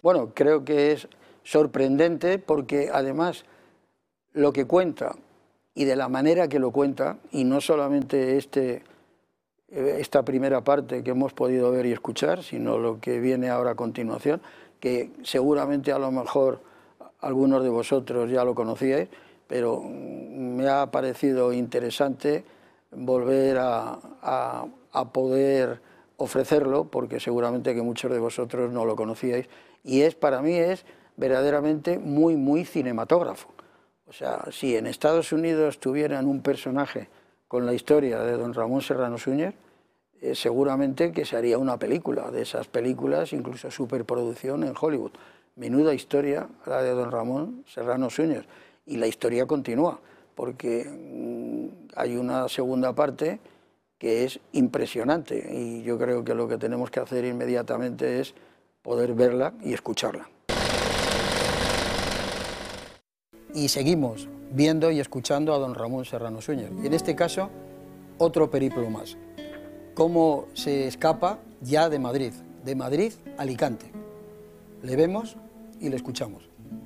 Bueno, creo que es sorprendente porque además lo que cuenta y de la manera que lo cuenta, y no solamente esta primera parte que hemos podido ver y escuchar, sino lo que viene ahora a continuación, que seguramente a lo mejor algunos de vosotros ya lo conocíais, pero me ha parecido interesante volver a poder ofrecerlo, porque seguramente que muchos de vosotros no lo conocíais, y para mí es verdaderamente muy cinematógrafo. O sea, si en Estados Unidos tuvieran un personaje con la historia de don Ramón Serrano Suñer, seguramente que se haría una película, de esas películas, incluso superproducción en Hollywood. Menuda historia la de don Ramón Serrano Suñer. Y la historia continúa, porque hay una segunda parte que es impresionante, y yo creo que lo que tenemos que hacer inmediatamente es poder verla y escucharla. Y seguimos viendo y escuchando a don Ramón Serrano Suñer. Y en este caso, otro periplo más. Cómo se escapa ya de Madrid a Alicante. Le vemos y le escuchamos.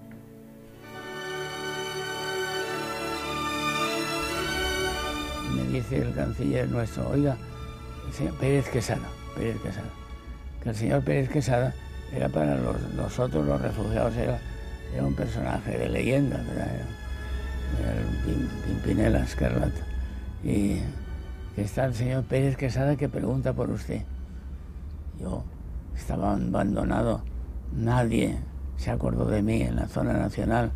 Me dice el canciller nuestro, oiga, el señor Pérez Quesada, que el señor Pérez Quesada era para nosotros los refugiados, era un personaje de leyenda, ¿verdad? Era el Pimpinela Escarlata. Y que está el señor Pérez Quesada que pregunta por usted. Yo estaba abandonado, nadie se acordó de mí en la zona nacional.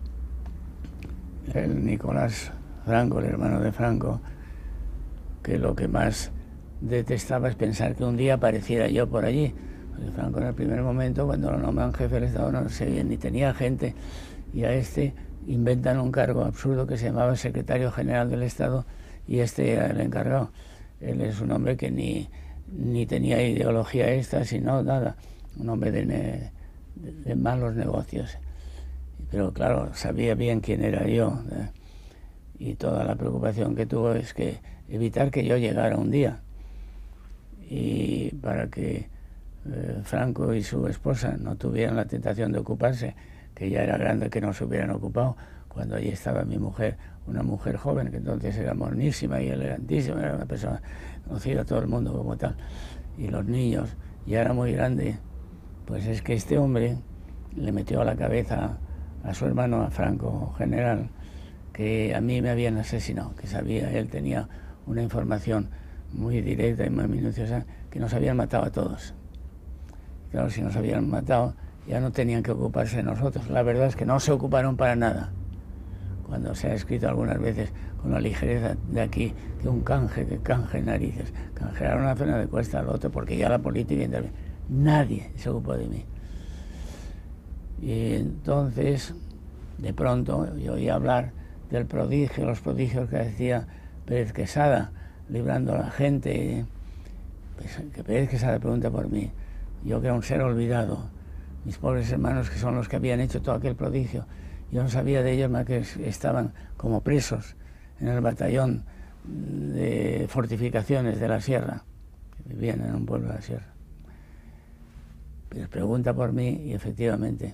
El Nicolás Franco, el hermano de Franco, que lo que más detestaba es pensar que un día apareciera yo por allí. Porque Franco en el primer momento, cuando lo nombran jefe del Estado, no sé bien, ni tenía gente, y a inventan un cargo absurdo que se llamaba secretario general del Estado, y era el encargado. Él es un hombre que ni tenía ideología sino nada, un hombre de malos negocios. Pero claro, sabía bien quién era yo, y toda la preocupación que tuvo es que evitar que yo llegara un día, y para que Franco y su esposa no tuvieran la tentación de ocuparse, que ya era grande que no se hubieran ocupado, cuando allí estaba mi mujer, una mujer joven, que entonces era monísima y elegantísima, era una persona conocida a todo el mundo como tal, y los niños, ya era muy grande. Pues es que este hombre le metió a la cabeza a su hermano, a Franco general, que a mí me habían asesinado, que sabía, él tenía una información muy directa y muy minuciosa, que nos habían matado a todos. Claro, si nos habían matado, ya no tenían que ocuparse de nosotros. La verdad es que no se ocuparon para nada. Cuando se ha escrito algunas veces con la ligereza de aquí, que un canje, que canje narices, canjearon una zona de cuesta al otro, porque ya la política intervino. Nadie se ocupó de mí. Y entonces, de pronto, yo oí hablar del prodigio, los prodigios que decía Pérez Quesada, librando a la gente. Pues, que Pérez Quesada pregunta por mí. Yo que era un ser olvidado, mis pobres hermanos que son los que habían hecho todo aquel prodigio, yo no sabía de ellos más que estaban como presos en el batallón de fortificaciones de la sierra, que vivían en un pueblo de la sierra. Pues pregunta por mí y efectivamente,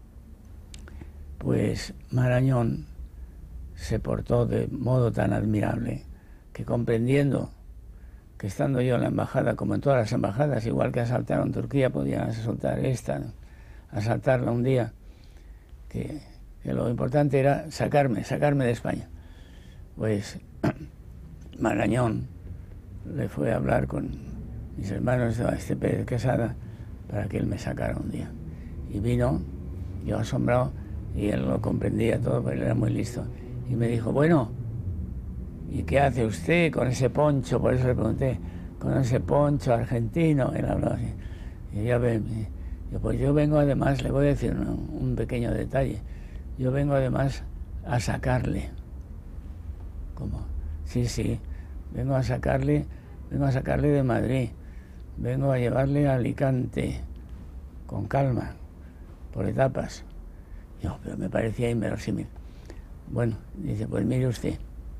pues Marañón se portó de modo tan admirable que, comprendiendo que estando yo en la embajada, como en todas las embajadas, igual que asaltaron Turquía, podían asaltarla un día, que lo importante era sacarme de España. Pues Marañón le fue a hablar con mis hermanos de Pérez Quesada para que él me sacara un día. Y vino, yo asombrado, y él lo comprendía todo, pero él era muy listo. Y me dijo, bueno, ¿y qué hace usted con ese poncho? Por eso le pregunté, con ese poncho argentino. Él habló así. Y yo, pues yo vengo además, le voy a decir un pequeño detalle, yo vengo además a sacarle. ¿Cómo? Sí, vengo a sacarle de Madrid, vengo a llevarle a Alicante, con calma, por etapas. Yo, pero me parecía inverosímil. Bueno, dice, pues mire usted,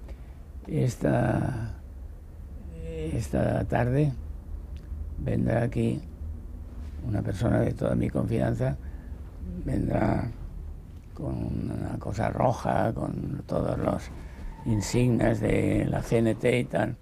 esta tarde vendrá aquí una persona de toda mi confianza vendrá con una cosa roja, con todos los insignias de la CNT y tal.